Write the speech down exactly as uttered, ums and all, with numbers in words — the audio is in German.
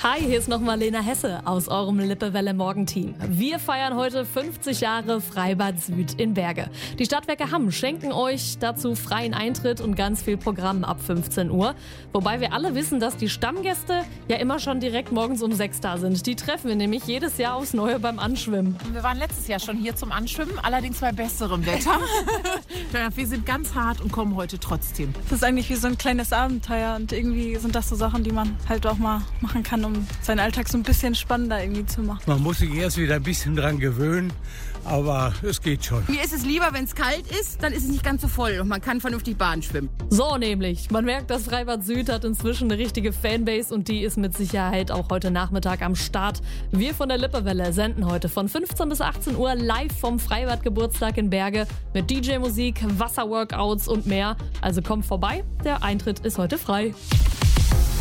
Hi, hier ist nochmal Lena Hesse aus eurem Lippewelle Morgenteam. Wir feiern heute fünfzig Jahre Freibad Süd in Berge. Die Stadtwerke Hamm schenken euch dazu freien Eintritt und ganz viel Programm ab fünfzehn Uhr. Wobei wir alle wissen, dass die Stammgäste ja immer schon direkt morgens um sechs da sind. Die treffen wir nämlich jedes Jahr aufs Neue beim Anschwimmen. Wir waren letztes Jahr schon hier zum Anschwimmen, allerdings bei besserem Wetter. Wir sind ganz hart und kommen heute trotzdem. Das ist eigentlich wie so ein kleines Abenteuer und irgendwie sind das so Sachen, die man halt auch mal machen kann, um seinen Alltag so ein bisschen spannender irgendwie zu machen. Man muss sich erst wieder ein bisschen dran gewöhnen, aber es geht schon. Mir ist es lieber, wenn es kalt ist, dann ist es nicht ganz so voll und man kann vernünftig Bahn schwimmen. So nämlich. Man merkt, das Freibad Süd hat inzwischen eine richtige Fanbase und die ist mit Sicherheit auch heute Nachmittag am Start. Wir von der Lippewelle senden heute von fünfzehn bis achtzehn Uhr live vom Freibad-Geburtstag in Berge mit D J-Musik, Wasserworkouts und mehr. Also kommt vorbei, der Eintritt ist heute frei.